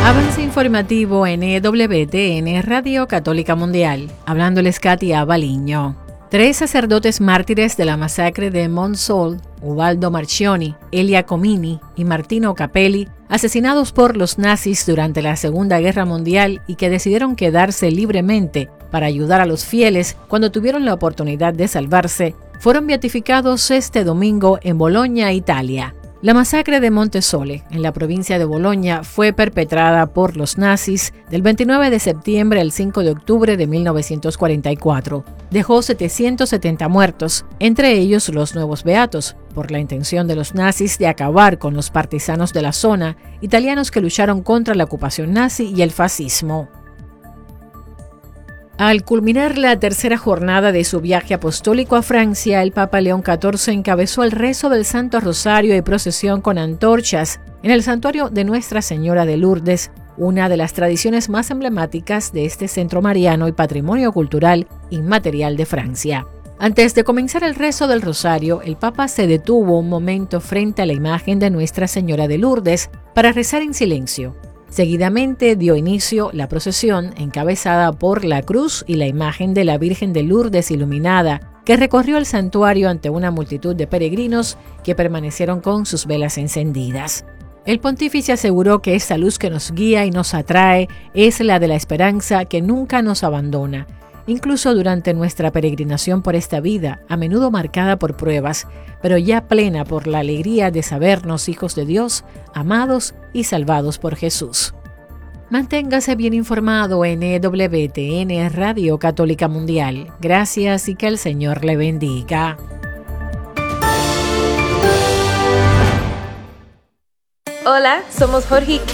Avance informativo en EWTN Radio Católica Mundial. Hablándoles Katia Baliño. 3 sacerdotes mártires de la masacre de Montsol, Ubaldo Marchionni, Elia Comini y Martino Capelli, asesinados por los nazis durante la Segunda Guerra Mundial y que decidieron quedarse libremente para ayudar a los fieles cuando tuvieron la oportunidad de salvarse, fueron beatificados este domingo en Bolonia, Italia. La masacre de Montesole, en la provincia de Bolonia, fue perpetrada por los nazis del 29 de septiembre al 5 de octubre de 1944. Dejó 770 muertos, entre ellos los nuevos beatos, por la intención de los nazis de acabar con los partisanos de la zona, italianos que lucharon contra la ocupación nazi y el fascismo. Al culminar la tercera jornada de su viaje apostólico a Francia, el Papa León XIV encabezó el rezo del Santo Rosario y procesión con antorchas en el santuario de Nuestra Señora de Lourdes, una de las tradiciones más emblemáticas de este centro mariano y patrimonio cultural inmaterial de Francia. Antes de comenzar el rezo del Rosario, el Papa se detuvo un momento frente a la imagen de Nuestra Señora de Lourdes para rezar en silencio. Seguidamente dio inicio la procesión encabezada por la cruz y la imagen de la Virgen de Lourdes iluminada, que recorrió el santuario ante una multitud de peregrinos que permanecieron con sus velas encendidas. El pontífice aseguró que esta luz que nos guía y nos atrae es la de la esperanza que nunca nos abandona, incluso durante nuestra peregrinación por esta vida, a menudo marcada por pruebas, pero ya plena por la alegría de sabernos hijos de Dios, amados y salvados por Jesús. Manténgase bien informado en EWTN Radio Católica Mundial. Gracias y que el Señor le bendiga. Hola, somos Jorge y